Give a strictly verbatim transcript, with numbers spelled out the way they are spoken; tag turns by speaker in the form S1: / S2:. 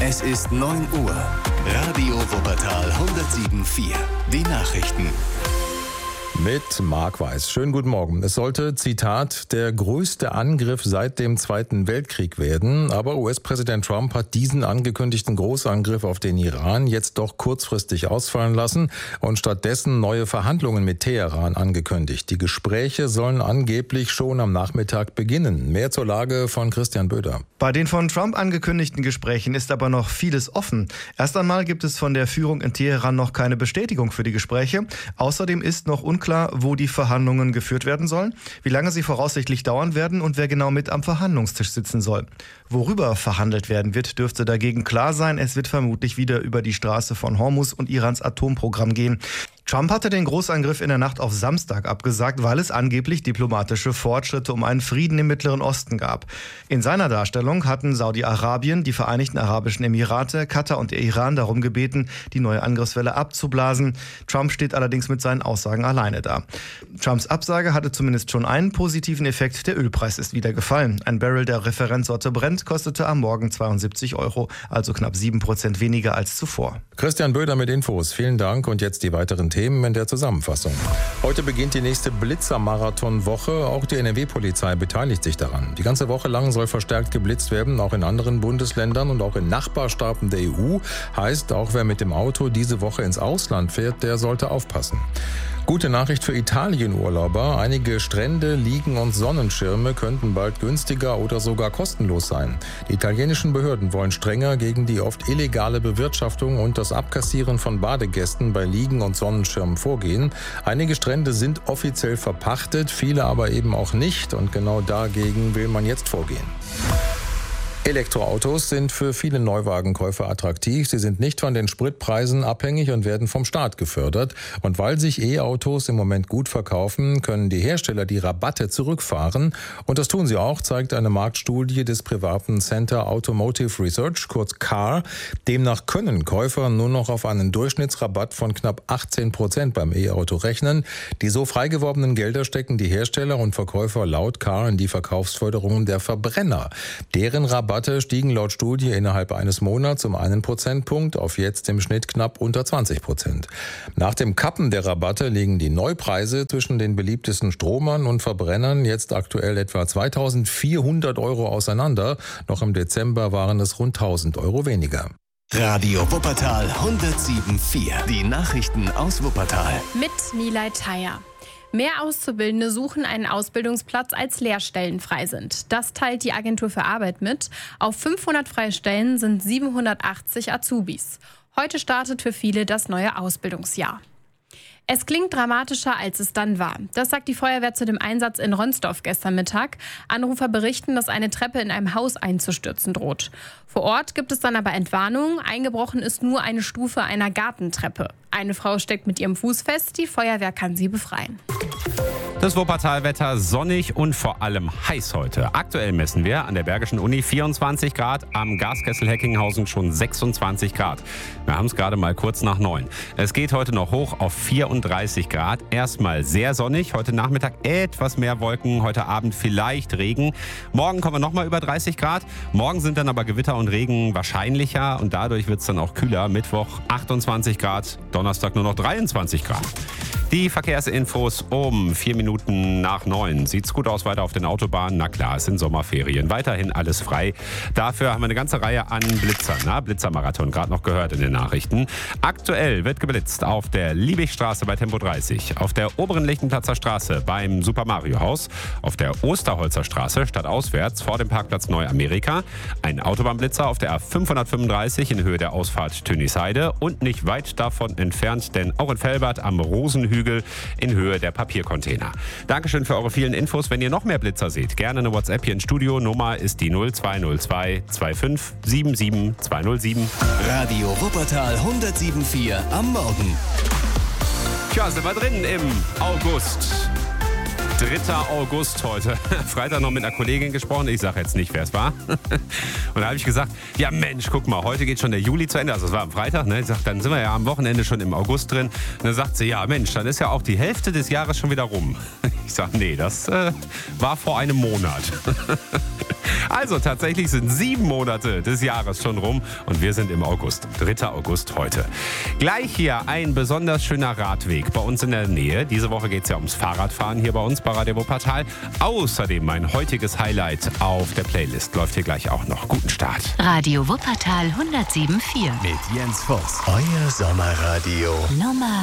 S1: Es ist neun Uhr. Radio Wuppertal hundertsieben Komma vier. Die Nachrichten.
S2: Mit Marc Weiß. Schönen guten Morgen. Es sollte, Zitat, der größte Angriff seit dem Zweiten Weltkrieg werden. Aber U S-Präsident Trump hat diesen angekündigten Großangriff auf den Iran jetzt doch kurzfristig ausfallen lassen und stattdessen neue Verhandlungen mit Teheran angekündigt. Die Gespräche sollen angeblich schon am Nachmittag beginnen. Mehr zur Lage von Christian Böder.
S3: Bei den von Trump angekündigten Gesprächen ist aber noch vieles offen. Erst einmal gibt es von der Führung in Teheran noch keine Bestätigung für die Gespräche. Außerdem ist noch unklar, wo die Verhandlungen geführt werden sollen, wie lange sie voraussichtlich dauern werden und wer genau mit am Verhandlungstisch sitzen soll. Worüber verhandelt werden wird, dürfte dagegen klar sein. Es wird vermutlich wieder über die Straße von Hormuz und Irans Atomprogramm gehen. Trump hatte den Großangriff in der Nacht auf Samstag abgesagt, weil es angeblich diplomatische Fortschritte um einen Frieden im Mittleren Osten gab. In seiner Darstellung hatten Saudi-Arabien, die Vereinigten Arabischen Emirate, Katar und der Iran darum gebeten, die neue Angriffswelle abzublasen. Trump steht allerdings mit seinen Aussagen alleine da. Trumps Absage hatte zumindest schon einen positiven Effekt. Der Ölpreis ist wieder gefallen. Ein Barrel der Referenzsorte Brent kostete am Morgen zweiundsiebzig Euro, also knapp sieben Prozent weniger als zuvor.
S2: Christian Böder mit Infos. Vielen Dank und jetzt die weiteren Themen in der Zusammenfassung. Heute beginnt die nächste Blitzer-Marathon-Woche. Auch die N R W-Polizei beteiligt sich daran. Die ganze Woche lang soll verstärkt geblitzt werden, auch in anderen Bundesländern und auch in Nachbarstaaten der E U. Heißt, auch wer mit dem Auto diese Woche ins Ausland fährt, der sollte aufpassen. Gute Nachricht für Italien-Urlauber. Einige Strände, Liegen und Sonnenschirme könnten bald günstiger oder sogar kostenlos sein. Die italienischen Behörden wollen strenger gegen die oft illegale Bewirtschaftung und das Abkassieren von Badegästen bei Liegen und Sonnenschirmen vorgehen. Einige Strände sind offiziell verpachtet, viele aber eben auch nicht. Und genau dagegen will man jetzt vorgehen. Elektroautos sind für viele Neuwagenkäufer attraktiv. Sie sind nicht von den Spritpreisen abhängig und werden vom Staat gefördert. Und weil sich E-Autos im Moment gut verkaufen, können die Hersteller die Rabatte zurückfahren. Und das tun sie auch, zeigt eine Marktstudie des privaten Center Automotive Research, kurz C A R. Demnach können Käufer nur noch auf einen Durchschnittsrabatt von knapp achtzehn Prozent beim E-Auto rechnen. Die so frei geworbenen Gelder stecken die Hersteller und Verkäufer laut C A R in die Verkaufsförderung der Verbrenner. Deren Rabatt stiegen laut Studie innerhalb eines Monats um einen Prozentpunkt auf jetzt im Schnitt knapp unter zwanzig Prozent. Nach dem Kappen der Rabatte liegen die Neupreise zwischen den beliebtesten Stromern und Verbrennern jetzt aktuell etwa zweitausendvierhundert Euro auseinander. Noch im Dezember waren es rund tausend Euro weniger.
S1: Radio Wuppertal hundertsieben Komma vier. Die Nachrichten aus Wuppertal.
S4: Mit Nilay Thayer. Mehr Auszubildende suchen einen Ausbildungsplatz, als Lehrstellen frei sind. Das teilt die Agentur für Arbeit mit. Auf fünfhundert freie Stellen sind siebenhundertachtzig Azubis. Heute startet für viele das neue Ausbildungsjahr. Es klingt dramatischer, als es dann war. Das sagt die Feuerwehr zu dem Einsatz in Ronsdorf gestern Mittag. Anrufer berichten, dass eine Treppe in einem Haus einzustürzen droht. Vor Ort gibt es dann aber Entwarnung. Eingebrochen ist nur eine Stufe einer Gartentreppe. Eine Frau steckt mit ihrem Fuß fest. Die Feuerwehr kann sie befreien.
S5: Das Wuppertalwetter sonnig und vor allem heiß heute. Aktuell messen wir an der Bergischen Uni vierundzwanzig Grad, am Gaskessel Heckinghausen schon sechsundzwanzig Grad. Wir haben es gerade mal kurz nach neun. Es geht heute noch hoch auf vierunddreißig Grad. Erstmal sehr sonnig, heute Nachmittag etwas mehr Wolken, heute Abend vielleicht Regen. Morgen kommen wir nochmal über dreißig Grad. Morgen sind dann aber Gewitter und Regen wahrscheinlicher und dadurch wird es dann auch kühler. Mittwoch achtundzwanzig Grad, Donnerstag nur noch dreiundzwanzig Grad. Die Verkehrsinfos um vier Minuten nach neun. Sieht's gut aus weiter auf den Autobahnen? Na klar, es sind Sommerferien. Weiterhin alles frei. Dafür haben wir eine ganze Reihe an Blitzern. Na, Blitzermarathon, gerade noch gehört in den Nachrichten. Aktuell wird geblitzt auf der Liebigstraße bei Tempo dreißig, auf der oberen Lichtenplatzer Straße beim Super Mario Haus, auf der Osterholzer Straße stadtauswärts vor dem Parkplatz Neuamerika, ein Autobahnblitzer auf der A fünfhundertfünfunddreißig in Höhe der Ausfahrt Tönisheide und nicht weit davon entfernt, denn auch in Felbert am Rosenhügel in Höhe der Papiercontainer. Dankeschön für eure vielen Infos. Wenn ihr noch mehr Blitzer seht, gerne eine WhatsApp hier ins Studio. Nummer ist die null zwei null zwei fünfundzwanzig sieben sieben zwei null sieben.
S1: Radio Wuppertal hundertsieben Komma vier am Morgen.
S5: Tja, sind wir drin im August. dritter August heute. Freitag noch mit einer Kollegin gesprochen. Ich sage jetzt nicht, wer es war. Und da habe ich gesagt, ja Mensch, guck mal, heute geht schon der Juli zu Ende. Also es war am Freitag. Ne? Ich sage, dann sind wir ja am Wochenende schon im August drin. Und dann sagt sie, ja Mensch, dann ist ja auch die Hälfte des Jahres schon wieder rum. Ich sage, nee, das äh, war vor einem Monat. Also tatsächlich sind sieben Monate des Jahres schon rum und wir sind im August. dritter August heute. Gleich hier ein besonders schöner Radweg bei uns in der Nähe. Diese Woche geht es ja ums Fahrradfahren hier bei uns bei Radio Wuppertal. Außerdem mein heutiges Highlight auf der Playlist läuft hier gleich auch noch. Guten Start.
S6: Radio Wuppertal hundertsieben Komma vier.
S1: Mit Jens Voss. Euer Sommerradio.
S6: Nummer